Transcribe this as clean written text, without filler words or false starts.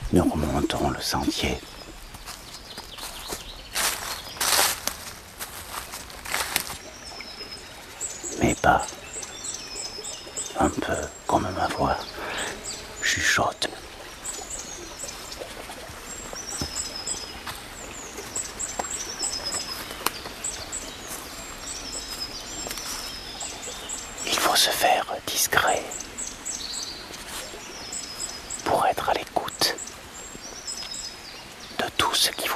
Nous remontons le sentier. Mes pas, un peu comme ma voix, chuchotent. Il faut se faire discret pour être à l'écoute de tout ce qui vous